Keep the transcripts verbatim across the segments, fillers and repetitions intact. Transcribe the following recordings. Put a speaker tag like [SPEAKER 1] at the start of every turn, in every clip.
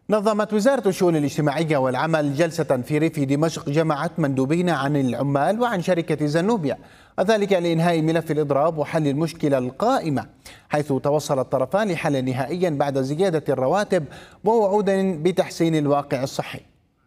[SPEAKER 1] نظمت وزارة الشؤون الاجتماعية والعمل جلسة في ريف دمشق جمعت مندوبين عن العمال وعن شركة زنوبيا، وذلك لإنهاء ملف الإضراب وحل المشكلة القائمة، حيث توصل الطرفان لحل نهائي بعد زيادة الرواتب ووعود بتحسين الواقع الصحي.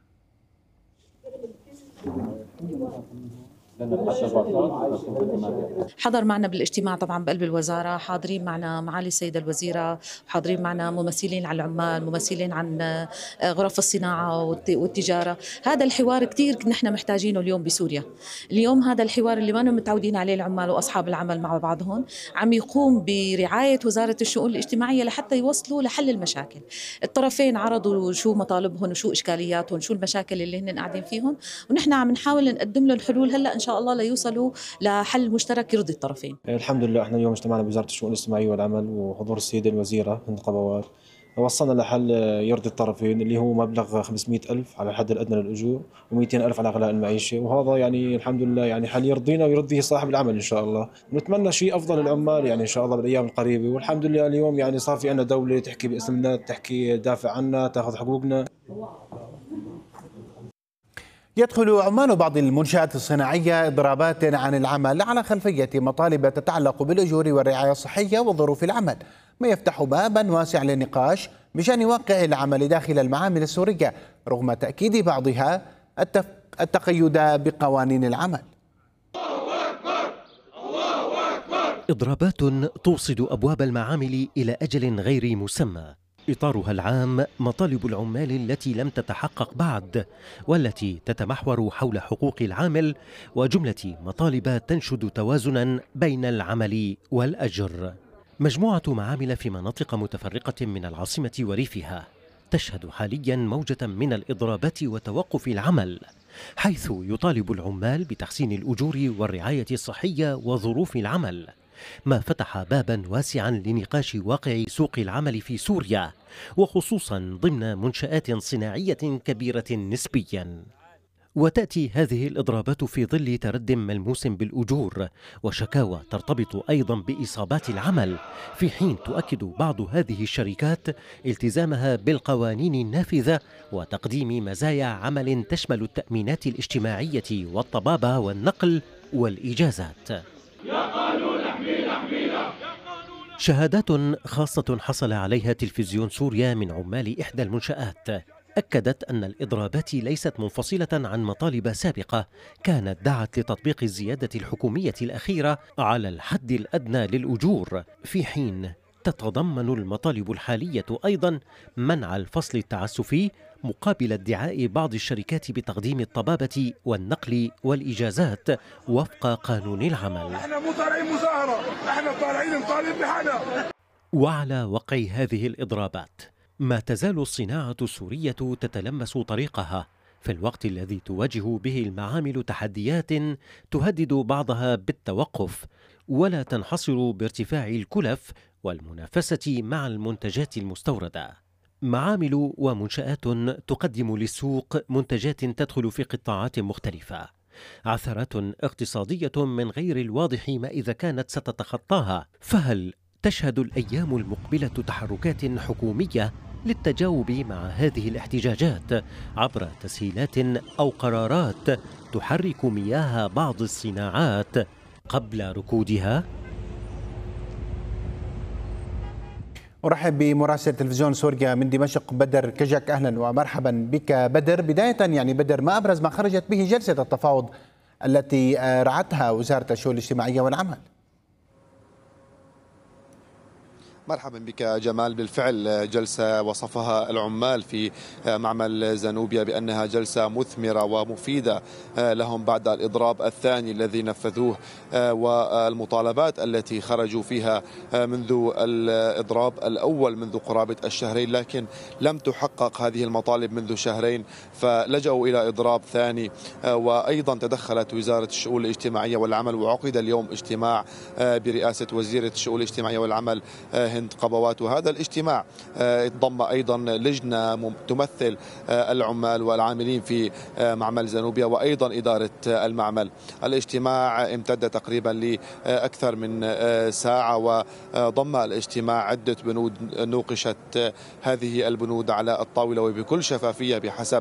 [SPEAKER 2] حضر معنا بالاجتماع طبعا بقلب الوزارة، حاضرين معنا معالي السيدة الوزيرة، حاضرين معنا ممثلين عن العمال، ممثلين عن غرف الصناعة والتجارة. هذا الحوار كتير نحن محتاجينه اليوم بسوريا. اليوم هذا الحوار اللي ما متعودين عليه العمال وأصحاب العمل مع بعضهم عم يقوم برعاية وزارة الشؤون الاجتماعية لحتى يوصلوا لحل المشاكل. الطرفين عرضوا شو مطالبهم وشو إشكالياتهم، شو المشاكل اللي هن قاعدين فيهم، ونحن عم نحاول نقدم لهم حلول هلا إن شاء الله ليوصلوا لحل مشترك يرضي الطرفين.
[SPEAKER 3] الحمد لله احنا اليوم اجتمعنا بوزارة الشؤون الاجتماعية والعمل وحضور السيدة الوزيرة هند قبوات، وصلنا لحل يرضي الطرفين اللي هو مبلغ خمسمئة ألف على الحد الأدنى للأجور ومئتين ألف على غلاء المعيشة، وهذا يعني الحمد لله يعني حل يرضينا ويرضيه صاحب العمل إن شاء الله. نتمنى شيء أفضل للعمال يعني إن شاء الله بالأيام القريبة، والحمد لله اليوم يعني صار في عندنا دولة تحكي باسمنا، تحكي تدافع عنا، تأخذ حقوقنا.
[SPEAKER 1] يدخل عمال بعض المنشآت الصناعية إضرابات عن العمل على خلفية مطالب تتعلق بالأجور والرعاية الصحية وظروف العمل، ما يفتح بابا واسعا للنقاش بشأن واقع العمل داخل المعامل السورية، رغم تأكيد بعضها التقيد بقوانين العمل.
[SPEAKER 4] إضرابات توصد أبواب المعامل إلى أجل غير مسمى، إطارها العام مطالب العمال التي لم تتحقق بعد، والتي تتمحور حول حقوق العامل وجملة مطالب تنشد توازنا بين العمل والأجر. مجموعة معامل في مناطق متفرقة من العاصمة وريفها تشهد حاليا موجة من الإضرابات وتوقف العمل، حيث يطالب العمال بتحسين الأجور والرعاية الصحية وظروف العمل، ما فتح بابا واسعا لنقاش واقع سوق العمل في سوريا، وخصوصا ضمن منشآت صناعية كبيرة نسبيا. وتأتي هذه الإضرابات في ظل ترد ملموس بالأجور وشكاوى ترتبط أيضا بإصابات العمل، في حين تؤكد بعض هذه الشركات التزامها بالقوانين النافذة وتقديم مزايا عمل تشمل التأمينات الاجتماعية والطبابة والنقل والإجازات. يا قانون احمينا احمينا. شهادات خاصة حصل عليها تلفزيون سوريا من عمال إحدى المنشآت أكدت أن الإضرابات ليست منفصلة عن مطالب سابقة كانت دعت لتطبيق الزيادة الحكومية الأخيرة على الحد الأدنى للأجور، في حين تتضمن المطالب الحالية أيضا منع الفصل التعسفي مقابل ادعاء بعض الشركات بتقديم الطبابة والنقل والإجازات وفق قانون العمل.
[SPEAKER 5] احنا مو طالعين مظاهرة، احنا طالعين نطالب بحالنا.
[SPEAKER 4] وعلى وقع هذه الإضرابات ما تزال الصناعة السورية تتلمس طريقها في الوقت الذي تواجه به المعامل تحديات تهدد بعضها بالتوقف، ولا تنحصر بارتفاع الكلف والمنافسة مع المنتجات المستوردة. معامل ومنشآت تقدم للسوق منتجات تدخل في قطاعات مختلفة، عثرات اقتصادية من غير الواضح ما إذا كانت ستتخطاها، فهل تشهد الأيام المقبلة تحركات حكومية للتجاوب مع هذه الاحتجاجات عبر تسهيلات أو قرارات تحرك مياه بعض الصناعات قبل ركودها؟
[SPEAKER 1] أرحب بمراسل تلفزيون سوريا من دمشق بدر كجك، أهلا ومرحبا بك بدر. بداية يعني بدر، ما أبرز ما خرجت به جلسة التفاوض التي رعتها وزارة الشؤون الاجتماعية والعمل؟
[SPEAKER 6] مرحبا بك جمال. بالفعل جلسة وصفها العمال في معمل زنوبيا بأنها جلسة مثمرة ومفيدة لهم بعد الإضراب الثاني الذي نفذوه والمطالبات التي خرجوا فيها منذ الإضراب الأول منذ قرابة الشهرين، لكن لم تحقق هذه المطالب منذ شهرين فلجأوا إلى إضراب ثاني. وأيضا تدخلت وزارة الشؤون الاجتماعية والعمل وعقد اليوم اجتماع برئاسة وزيرة الشؤون الاجتماعية والعمل هند قبوات. وهذا الاجتماع ضم أيضا لجنة تمثل العمال والعاملين في معمل زانوبيا وأيضا إدارة المعمل. الاجتماع امتد تقريبا لأكثر من ساعة، وضم الاجتماع عدة بنود نوقشت هذه البنود على الطاولة وبكل شفافية بحسب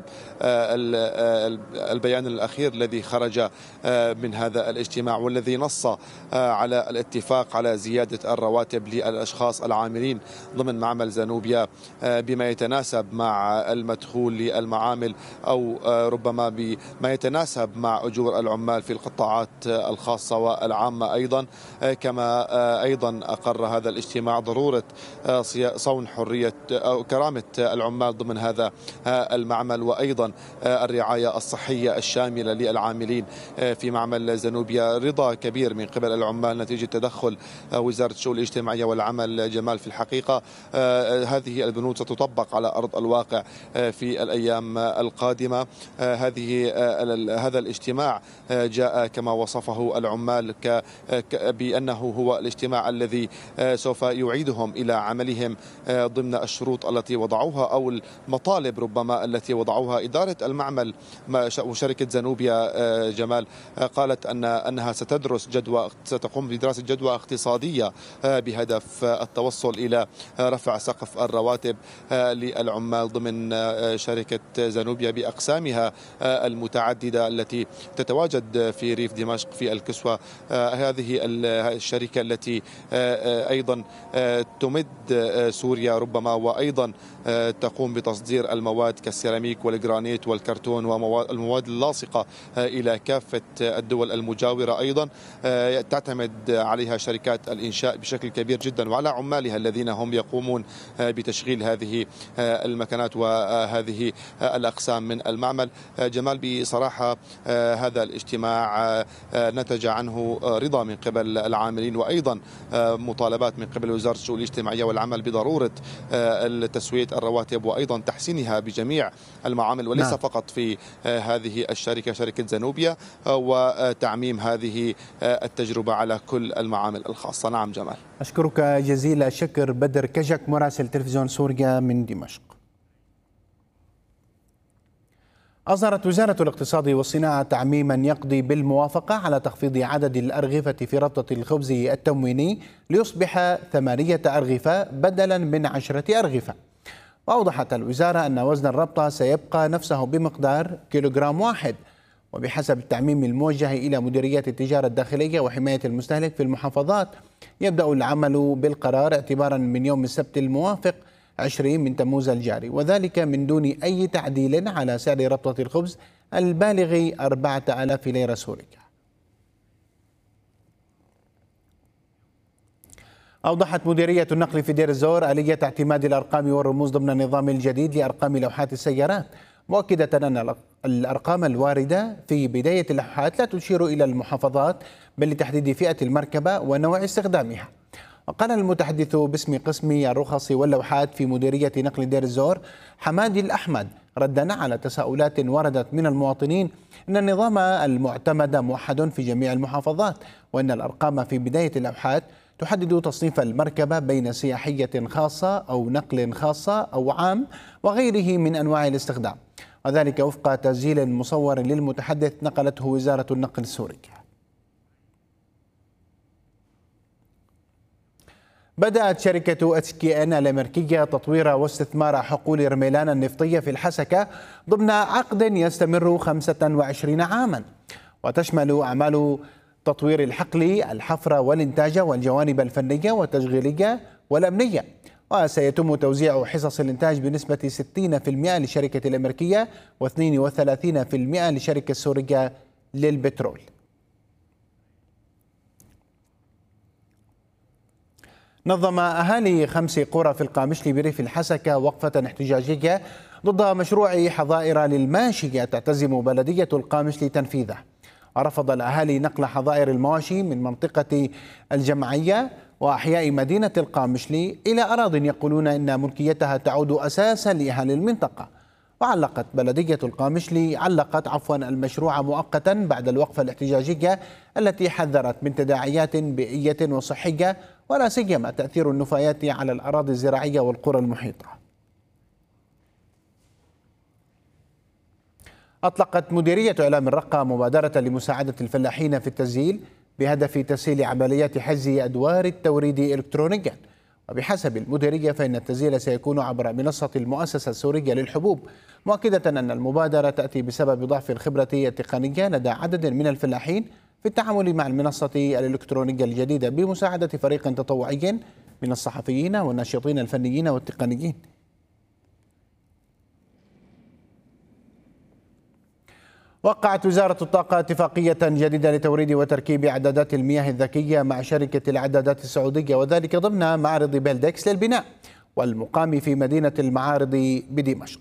[SPEAKER 6] البيان الأخير الذي خرج من هذا الاجتماع، والذي نص على الاتفاق على زيادة الرواتب للأشخاص العاملين ضمن معمل زانوبيا بما يتناسب مع المدخول للمعامل، أو ربما بما يتناسب مع أجور العمال في القطاعات الخاصة والعامة أيضا. كما أيضا أقر هذا الاجتماع ضرورة صون حرية أو كرامة العمال ضمن هذا المعمل، وأيضا الرعاية الصحية الشاملة للعاملين في معمل زانوبيا. رضا كبير من قبل العمال نتيجة تدخل وزارة الشؤون الاجتماعية والعمل. جمال، في الحقيقة هذه البنود ستطبق على أرض الواقع في الأيام القادمة. هذه هذا الاجتماع جاء كما وصفه العمال بأنه هو الاجتماع الذي سوف يعيدهم إلى عملهم ضمن الشروط التي وضعوها أو المطالب ربما التي وضعوها. إدارة المعمل وشركة زانوبيا جمال قالت أن أنها ستدرس جدوى ستقوم بدراسة جدوى اقتصادية بهدف التوصل إلى رفع سقف الرواتب للعمال ضمن شركة زانوبيا بأقسامها المتعددة التي تتواجد في ريف دمشق في الكسوة. هذه الشركة التي أيضا تمد سوريا ربما وأيضا تقوم بتصدير المواد كالسيراميك والجرانيت والكرتون والمواد اللاصقة إلى كافة الدول المجاورة. أيضا تعتمد عليها شركات الإنشاء بشكل كبير جدا وعلى عمالها الذين هم يقومون بتشغيل هذه المكانات وهذه الأقسام من المعمل. جمال، بصراحة هذا الاجتماع نتج عنه رضا من قبل العاملين وأيضا مطالبات من قبل وزارة الشؤون الاجتماعية والعمل بضرورة تسوية الرواتب وأيضا تحسينها بجميع المعامل وليس نعم. فقط في هذه الشركة شركة زانوبيا، وتعميم هذه التجربة على كل المعامل الخاصة. نعم جمال،
[SPEAKER 1] أشكرك جزيل الشكر بدر كجك مراسل تلفزيون سوريا من دمشق. أصدرت وزارة الاقتصاد والصناعة تعميما يقضي بالموافقة على تخفيض عدد الأرغفة في ربطة الخبز التمويني ليصبح ثمانية أرغفة بدلا من عشرة أرغفة. وأوضحت الوزارة أن وزن الربطة سيبقى نفسه بمقدار كيلوغرام واحد. وبحسب التعميم الموجه إلى مديريات التجارة الداخلية وحماية المستهلك في المحافظات، يبدأ العمل بالقرار اعتبارا من يوم السبت الموافق عشرين من تموز الجاري، وذلك من دون أي تعديل على سعر ربطة الخبز البالغ أربعة آلاف ليرة سورية. أوضحت مديرية النقل في دير الزور آلية اعتماد الأرقام والرموز ضمن النظام الجديد لأرقام لوحات السيارات، مؤكدة أن الأرقام الواردة في بداية اللوحات لا تشير إلى المحافظات بل لتحديد فئة المركبة ونوع استخدامها. وقال المتحدث باسم قسم الرخص واللوحات في مديرية نقل دير الزور حمادي الأحمد ردا على تساؤلات وردت من المواطنين أن النظام المعتمد موحد في جميع المحافظات، وأن الأرقام في بداية اللوحات تحدد تصنيف المركبة بين سياحية خاصة أو نقل خاصة أو عام وغيره من أنواع الاستخدام، وذلك وفق تسجيل مصور للمتحدث نقلته وزارة النقل السورية. بدأت شركة اتش كي ان الأمريكية تطوير واستثمار حقول رميلان النفطية في الحسكة ضمن عقد يستمر خمسة وعشرين عاما، وتشمل أعمال تطوير الحقل، الحفر والإنتاج والجوانب الفنية والتشغيلية والأمنية. وسيتم توزيع حصص الإنتاج بنسبة ستين بالمئة للشركة الأمريكية واثنين وثلاثين بالمئة للشركة السورية للبترول. نظم أهالي خمس قرى في القامشلي بريف الحسكة وقفة احتجاجية ضد مشروع حظائر للماشية تعتزم بلدية القامشلي تنفيذه. ورفض الأهالي نقل حظائر المواشي من منطقة الجمعية وأحياء مدينة القامشلي إلى أراضٍ يقولون إن ملكيتها تعود أساسا لأهالي المنطقة. وعلقت بلدية القامشلي علقت عفوا المشروع مؤقتا بعد الوقفة الاحتجاجية التي حذرت من تداعيات بيئية وصحية ولا سيما تأثير النفايات على الأراضي الزراعية والقرى المحيطة. أطلقت مديرية إعلام الرقة مبادرة لمساعدة الفلاحين في التسجيل بهدف تسهيل عمليات حجز أدوار التوريد إلكترونيا. وبحسب المديرية فإن التسجيل سيكون عبر منصة المؤسسة السورية للحبوب، مؤكدة أن المبادرة تأتي بسبب ضعف الخبرة التقنية لدى عدد من الفلاحين في التعامل مع المنصة الإلكترونية الجديدة، بمساعدة فريق تطوعي من الصحفيين والناشطين الفنيين والتقنيين. وقعت وزارة الطاقة اتفاقية جديدة لتوريد وتركيب عدادات المياه الذكية مع شركة العدادات السعودية، وذلك ضمن معرض بلدكس للبناء والمقام في مدينة المعارض بدمشق.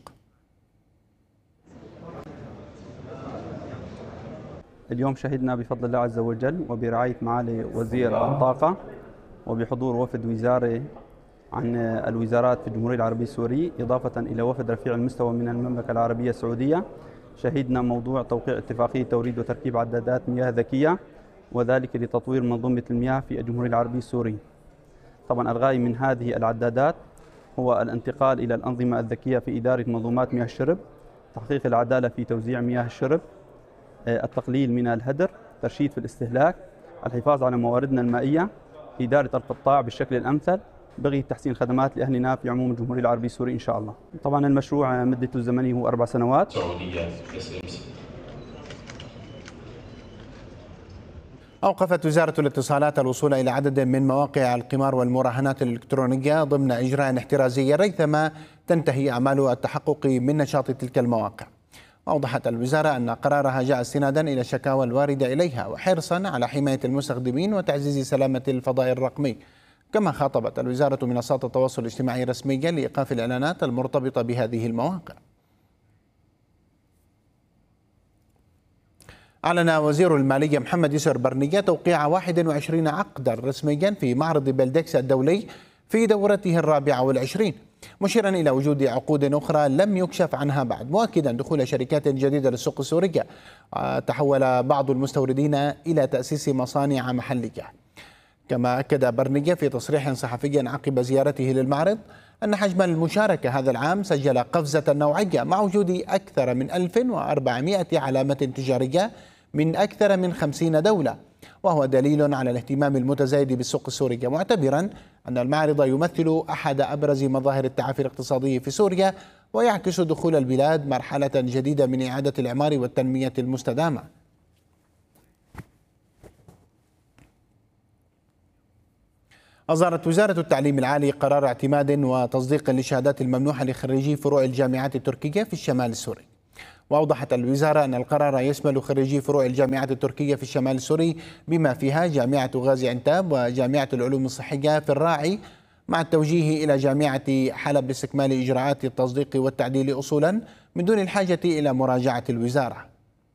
[SPEAKER 7] اليوم شهدنا بفضل الله عز وجل وبرعاية معالي وزير الطاقة وبحضور وفد وزاري عن الوزارات في الجمهورية العربية السورية، إضافة إلى وفد رفيع المستوى من المملكة العربية السعودية، شهدنا موضوع توقيع اتفاقية توريد وتركيب عدادات مياه ذكية، وذلك لتطوير منظومة المياه في الجمهورية العربية السورية. طبعا الغاية من هذه العدادات هو الانتقال إلى الأنظمة الذكية في إدارة منظومات مياه الشرب، تحقيق العدالة في توزيع مياه الشرب، التقليل من الهدر، ترشيد في الاستهلاك، الحفاظ على مواردنا المائية، إدارة القطاع بالشكل الأمثل، بغية تحسين خدمات لأهلنا في عموم الجمهورية العربية السورية إن شاء الله. طبعا المشروع مدته الزمنية هو أربع سنوات.
[SPEAKER 1] أوقفت وزارة الاتصالات الوصول إلى عدد من مواقع القمار والمراهنات الإلكترونية ضمن إجراء احترازي ريثما تنتهي أعمال التحقق من نشاط تلك المواقع. أوضحت الوزارة أن قرارها جاء استنادا إلى الشكاوى الواردة إليها وحرصا على حماية المستخدمين وتعزيز سلامة الفضاء الرقمي. كما خاطبت الوزارة منصات التواصل الاجتماعي رسميا لإيقاف الإعلانات المرتبطة بهذه المواقع. أعلن وزير المالية محمد يسر برنية توقيع واحد وعشرين عقدا رسميا في معرض بلدكس الدولي في دورته الرابعة والعشرين، مشيرا إلى وجود عقود أخرى لم يكشف عنها بعد، مؤكدا دخول شركات جديدة للسوق السورية. تحول بعض المستوردين إلى تأسيس مصانع محلية. كما أكد برنية في تصريح صحفي عقب زيارته للمعرض أن حجم المشاركة هذا العام سجل قفزة نوعية مع وجود أكثر من ألف وأربعمائة علامة تجارية من أكثر من خمسين دولة، وهو دليل على الاهتمام المتزايد بالسوق السوري، معتبرا أن المعرض يمثل أحد أبرز مظاهر التعافي الاقتصادي في سوريا، ويعكس دخول البلاد مرحلة جديدة من إعادة الإعمار والتنمية المستدامة. أصدرت وزارة التعليم العالي قرار اعتماد وتصديق للشهادات الممنوحة لخريجي فروع الجامعات التركية في الشمال السوري. وأوضحت الوزارة أن القرار يشمل خريجي فروع الجامعات التركية في الشمال السوري بما فيها جامعة غازي عنتاب وجامعة العلوم الصحية في الراعي، مع التوجيه إلى جامعة حلب لاستكمال إجراءات التصديق والتعديل أصولا من دون الحاجة إلى مراجعة الوزارة.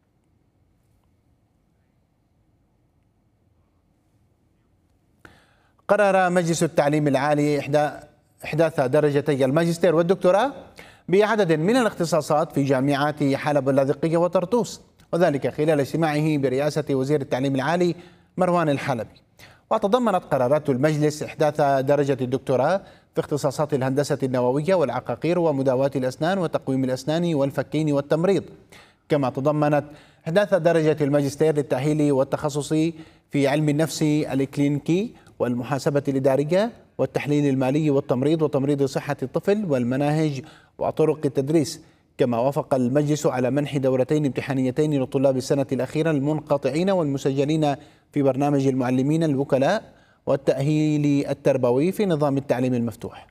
[SPEAKER 1] قرر مجلس التعليم العالي إحداث درجتي الماجستير والدكتوراه بعدد من الاختصاصات في جامعات حلب اللاذقية وطرطوس، وذلك خلال اجتماعه برئاسة وزير التعليم العالي مروان الحلبي. وتضمنت قرارات المجلس إحداث درجة الدكتوراه في اختصاصات الهندسة النووية والعقاقير ومداواة الأسنان وتقويم الأسنان والفكين والتمريض، كما تضمنت إحداث درجة الماجستير للتأهيل والتخصص في علم النفس الإكلينيكي والمحاسبة الإدارية والتحليل المالي والتمريض وتمريض صحة الطفل والمناهج وطرق التدريس. كما وافق المجلس على منح دورتين امتحانيتين لطلاب السنة الأخيرة المنقطعين والمسجلين في برنامج المعلمين الوكلاء والتأهيل التربوي في نظام التعليم المفتوح.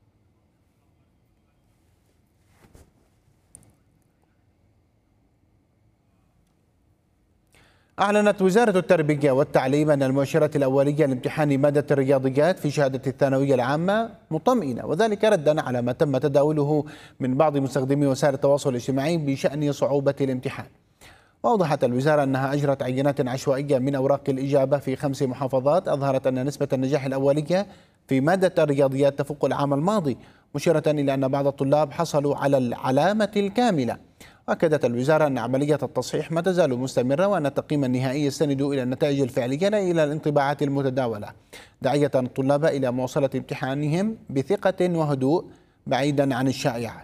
[SPEAKER 1] أعلنت وزارة التربية والتعليم أن المؤشرات الأولية لامتحان مادة الرياضيات في شهادة الثانوية العامة مطمئنة، وذلك ردا على ما تم تداوله من بعض مستخدمي وسائل التواصل الاجتماعي بشأن صعوبة الامتحان. وأوضحت الوزارة أنها أجرت عينات عشوائية من أوراق الإجابة في خمس محافظات أظهرت أن نسبة النجاح الأولية في مادة الرياضيات تفوق العام الماضي، مشيرة إلى أن بعض الطلاب حصلوا على العلامة الكاملة. أكدت الوزارة أن عملية التصحيح ما تزال مستمرة، وأن التقييم النهائي يستند إلى النتائج الفعلية لا إلى الانطباعات المتداولة، داعية الطلاب إلى مواصلة امتحانهم بثقة وهدوء بعيدا عن الشائعات.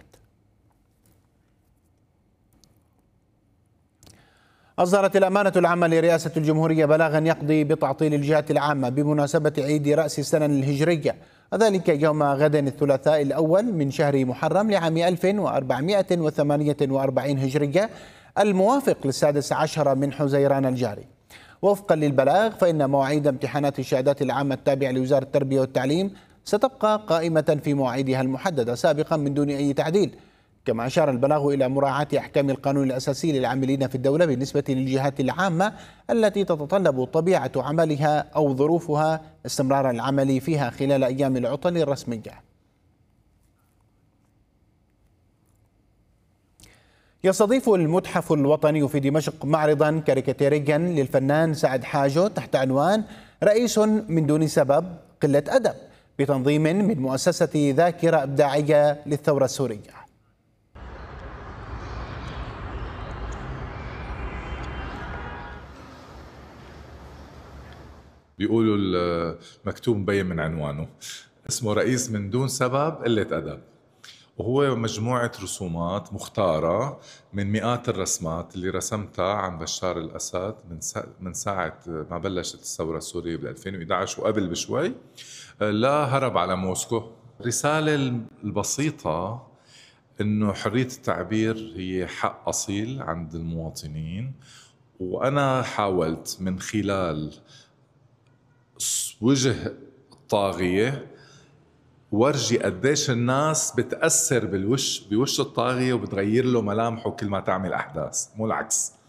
[SPEAKER 1] أصدرت الأمانة العامة لرئاسة الجمهورية بلاغا يقضي بتعطيل الجهات العامة بمناسبة عيد رأس السنة الهجرية، وذلك يوم غد الثلاثاء الأول من شهر محرم لعام ألف وأربعمائة وثمانية وأربعين هجرية، الموافق للسادس عشر من حزيران الجاري. وفقا للبلاغ فإن مواعيد امتحانات الشهادات العامة التابعة لوزارة التربية والتعليم ستبقى قائمة في مواعيدها المحددة سابقا من دون أي تعديل. كما أشار البلاغ إلى مراعاة أحكام القانون الأساسي للعاملين في الدولة بالنسبة للجهات العامة التي تتطلب طبيعة عملها أو ظروفها استمرار العمل فيها خلال أيام العطل الرسمية. يستضيف المتحف الوطني في دمشق معرضا كاريكاتيريا للفنان سعد حاجو تحت عنوان رئيس من دون سبب قلة أدب، بتنظيم من مؤسسة ذاكرة إبداعية للثورة السورية.
[SPEAKER 8] بيقولوا المكتوب مبين من عنوانه، اسمه رئيس من دون سبب قلة أدب، وهو مجموعة رسومات مختارة من مئات الرسمات اللي رسمتها عن بشار الأسد من من ساعة ما بلشت الثورة السورية بال ألفين وإحدى عشر وقبل بشوي لا هرب على موسكو. الرسالة البسيطة إنه حرية التعبير هي حق أصيل عند المواطنين، وأنا حاولت من خلال وجه الطاغية ورجي قديش الناس بتأثر بالوش بوش الطاغية وبتغير له ملامحه كل ما تعمل أحداث، مو العكس.